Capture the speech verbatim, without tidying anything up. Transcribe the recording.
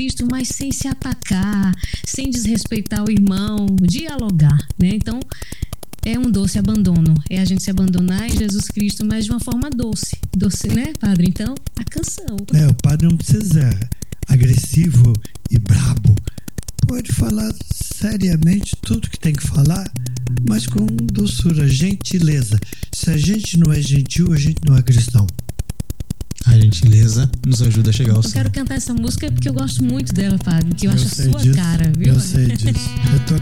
Cristo, mas sem se atacar, sem desrespeitar o irmão, dialogar, né? Então, é um doce abandono, é a gente se abandonar em Jesus Cristo, mas de uma forma doce, doce, né, padre? Então, a canção. É, o padre não precisa ser agressivo e brabo. Pode falar seriamente tudo que tem que falar, mas com doçura, gentileza. Se a gente não é gentil, a gente não é cristão. A gentileza nos ajuda a chegar ao Eu céu. quero cantar essa música porque eu gosto muito dela, padre, que eu, Eu acho a sei sua disso, cara, viu? Eu sei disso. É tua